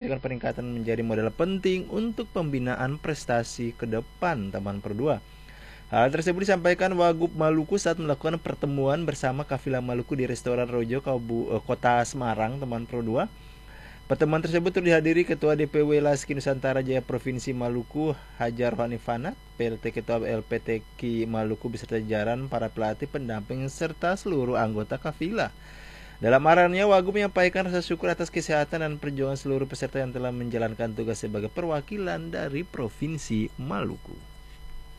memastikan peningkatan menjadi modal penting untuk pembinaan prestasi ke depan, teman Pro 2. Hal tersebut disampaikan Wagub Maluku saat melakukan pertemuan bersama Kafilah Maluku di Restoran Rojo, Kota Semarang, teman Pro 2. Pertemuan tersebut dihadiri Ketua DPW Laski Nusantara Jaya Provinsi Maluku, Hajar Hanifanat, PLT Ketua LPTK Maluku beserta jajaran para pelatih, pendamping, serta seluruh anggota Kafilah. Dalam arahannya, Wagub menyampaikan rasa syukur atas kesehatan dan perjuangan seluruh peserta yang telah menjalankan tugas sebagai perwakilan dari Provinsi Maluku.